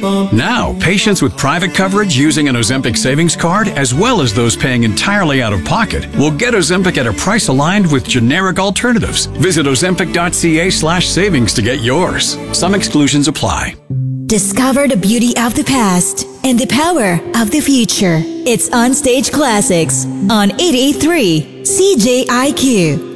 Now, patients with private coverage using an Ozempic savings card, as well as those paying entirely out of pocket, will get Ozempic at a price aligned with generic alternatives. Visit ozempic.ca/savings to get yours. Some exclusions apply. Discover the beauty of the past and the power of the future. It's On Stage Classics on 883 CJIQ.